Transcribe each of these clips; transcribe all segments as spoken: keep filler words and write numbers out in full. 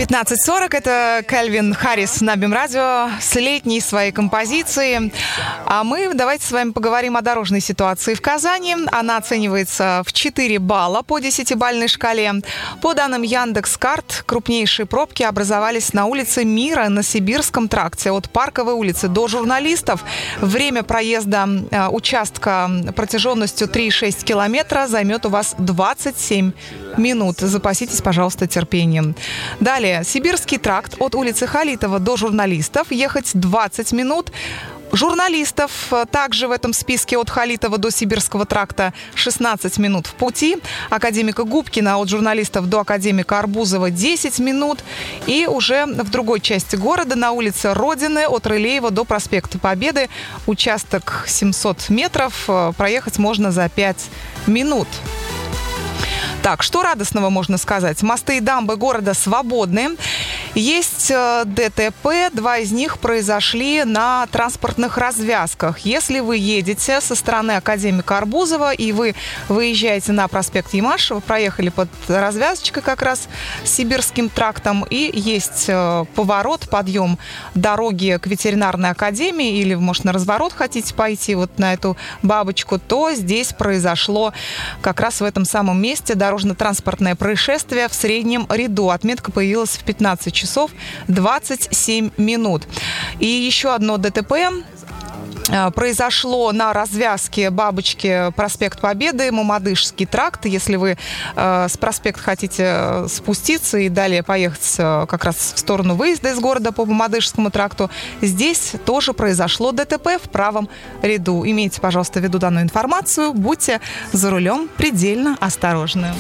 пятнадцать сорок, это Кельвин Харрис на БИМ-радио с летней своей композицией. А мы давайте с вами поговорим о дорожной ситуации в Казани. Она оценивается в четыре балла по десятибалльной шкале. По данным Яндекс.Карт, крупнейшие пробки образовались на улице Мира на Сибирском тракте от Парковой улицы до Журналистов. Время проезда участка протяженностью три и шесть километра займет у вас двадцать семь минут. Запаситесь, пожалуйста, терпением. Далее, Сибирский тракт от улицы Халитова до Журналистов. Ехать двадцать минут. Журналистов также в этом списке от Халитова до Сибирского тракта шестнадцать минут в пути. Академика Губкина от Журналистов до Академика Арбузова десять минут. И уже в другой части города на улице Родины от Рылеева до проспекта Победы участок семьсот метров проехать можно за пять минут. Так, что радостного можно сказать? Мосты и дамбы города свободны. Есть ДТП, два из них произошли на транспортных развязках. Если вы едете со стороны Академика Арбузова и вы выезжаете на проспект Ямашева, проехали под развязочкой как раз с Сибирским трактом, и есть поворот, подъем дороги к ветеринарной академии, или, может, на разворот хотите пойти вот на эту бабочку, то здесь произошло как раз в этом самом месте дорожно-транспортное происшествие в среднем ряду. Отметка появилась в пятнадцать часов двадцать семь минут. И еще одно ДТП произошло на развязке Бабочки, проспект Победы, Мамадышский тракт. Если вы э, с проспекта хотите спуститься и далее поехать э, как раз в сторону выезда из города по Мамадышскому тракту, здесь тоже произошло ДТП в правом ряду. Имейте, пожалуйста, в виду данную информацию. Будьте за рулем предельно осторожны.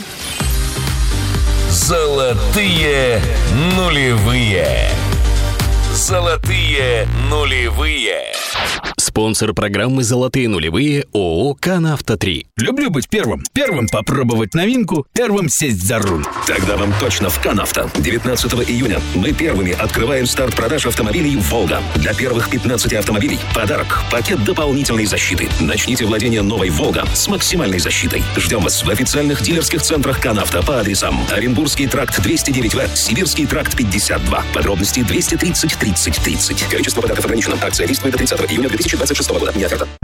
Золотые нулевые. Золотые нулевые. Спонсор программы «Золотые нулевые» ООО «Канавто три». Люблю быть первым. Первым попробовать новинку, первым сесть за руль. Тогда вам точно в «Канавто». девятнадцатого июня мы первыми открываем старт продаж автомобилей «Волга». Для первых пятнадцати автомобилей подарок – пакет дополнительной защиты. Начните владение новой «Волга» с максимальной защитой. Ждем вас в официальных дилерских центрах «Канавто» по адресам: Оренбургский тракт двести девять В, Сибирский тракт пятьдесят два. Подробности двести тридцать тридцать тридцать. Количество подарков ограничено. Акция действует до тридцатого июня две тысячи двадцать шестого года. Не оферта.